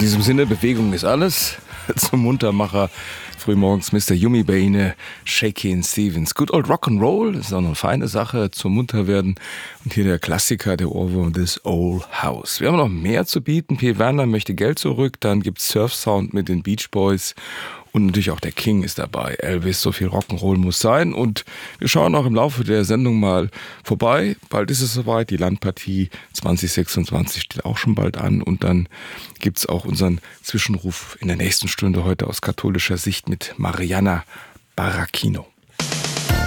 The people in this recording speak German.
diesem Sinne, Bewegung ist alles. Zum Muntermacher frühmorgens Mr. Yumi Beine, Shakin' Stevens. Good Old Rock'n'Roll ist auch noch eine feine Sache zum Munterwerden. Und hier der Klassiker, der Ohrwurm, This Old House. Wir haben noch mehr zu bieten. P. Werner möchte Geld zurück. Dann gibt's Surfsound mit den Beach Boys. Und natürlich auch der King ist dabei. Elvis, so viel Rock'n'Roll muss sein. Und wir schauen auch im Laufe der Sendung mal vorbei. Bald ist es soweit. Die Landpartie 2026 steht auch schon bald an. Und dann gibt's auch unseren Zwischenruf in der nächsten Stunde heute aus katholischer Sicht mit Mariana Baracchino.